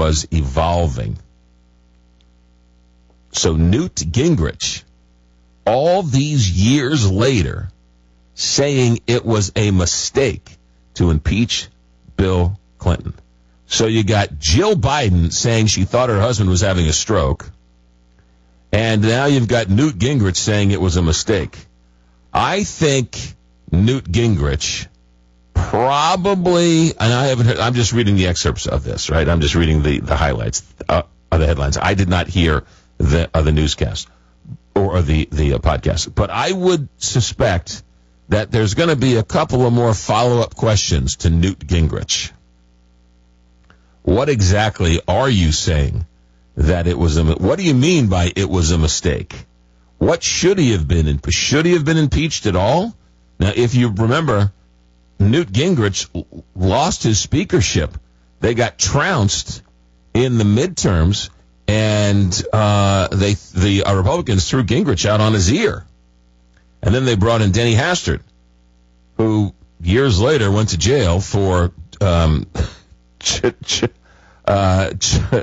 was evolving. So Newt Gingrich, all these years later, saying it was a mistake to impeach Bill Clinton. So you got Jill Biden saying she thought her husband was having a stroke, and now you've got Newt Gingrich saying it was a mistake. I think Newt Gingrich probably, and I haven't heard, I'm just reading the excerpts of this, right? I'm just reading the highlights of the headlines. I did not hear the newscast or the podcast, but I would suspect that there's going to be a couple of more follow-up questions to Newt Gingrich. What exactly are you saying that it was what do you mean by it was a mistake? What should he have been? Should he have been impeached at all? Now, if you remember, Newt Gingrich lost his speakership. They got trounced in the midterms, and the Republicans threw Gingrich out on his ear. And then they brought in Denny Hastert, who years later went to jail for